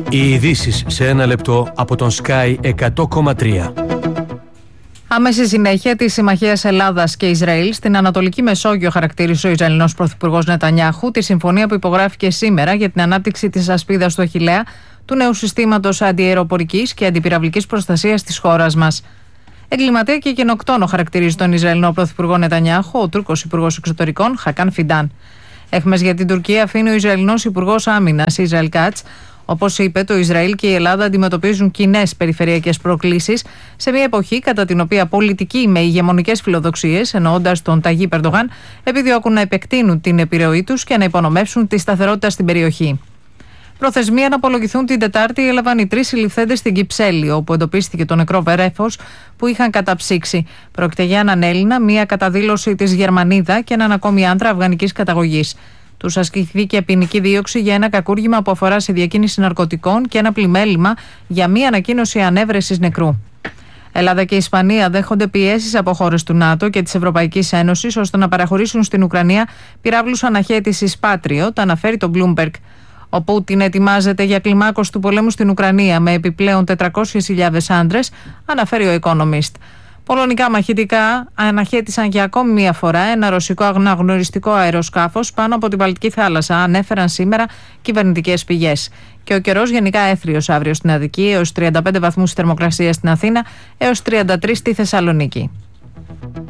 Οι ειδήσεις σε ένα λεπτό από τον Sky 100,3. Άμεση συνέχεια της συμμαχίας Ελλάδας και Ισραήλ στην Ανατολική Μεσόγειο χαρακτήρισε ο Ισραηλινός Πρωθυπουργός Νετανιάχου τη συμφωνία που υπογράφηκε σήμερα για την ανάπτυξη της ασπίδας του Αχιλλέα, του νέου συστήματος αντιαεροπορικής και αντιπυραυλικής προστασίας της χώρας μας. Εγκληματία και γενοκτόνο χαρακτηρίζει τον Ισραηλινό Πρωθυπουργό Νετανιάχου ο Τούρκος Υπουργός Εξωτερικών Χακάν Φιντάν. Έχμες για την Τουρκία αφήνει ο Ισραηλινός Υπουργός Άμυνας Ισραήλ Κάτς. Όπως είπε, το Ισραήλ και η Ελλάδα αντιμετωπίζουν κοινές περιφερειακές προκλήσεις σε μια εποχή κατά την οποία πολιτικοί με ηγεμονικές φιλοδοξίες, εννοώντας τον Ταγί Ερντογάν, επιδιώκουν να επεκτείνουν την επιρροή τους και να υπονομεύσουν τη σταθερότητα στην περιοχή. Προθεσμία να απολογηθούν την Τετάρτη έλαβαν οι 3 συλληφθέντες στην Κυψέλη, όπου εντοπίστηκε το νεκρό βρέφος που είχαν καταψύξει. Πρόκειται για έναν Έλληνα, μία καταδήλωση της Γερμανίδα και έναν ακόμη άντρα αφγανικής καταγωγής. Τους ασκήθηκε ποινική δίωξη για ένα κακούργημα που αφορά σε διακίνηση ναρκωτικών και ένα πλημέλημα για μία ανακοίνωση ανέβρεσης νεκρού. Ελλάδα και Ισπανία δέχονται πιέσεις από χώρες του ΝΑΤΟ και της Ευρωπαϊκής Ένωσης ώστε να παραχωρήσουν στην Ουκρανία πυράβλους αναχέτησης Patriot, αναφέρει το Bloomberg. Ο Πούτιν ετοιμάζεται για κλιμάκωση του πολέμου στην Ουκρανία με επιπλέον 400.000 άντρες, αναφέρει ο Economist. Πολωνικά μαχητικά αναχέτησαν για ακόμη μία φορά ένα ρωσικό αναγνωριστικό αεροσκάφος πάνω από την Βαλτική θάλασσα, ανέφεραν σήμερα κυβερνητικές πηγές. Και ο καιρός γενικά έθριος αύριο στην Αττική, έως 35 βαθμούς θερμοκρασία στην Αθήνα, έως 33 στη Θεσσαλονίκη.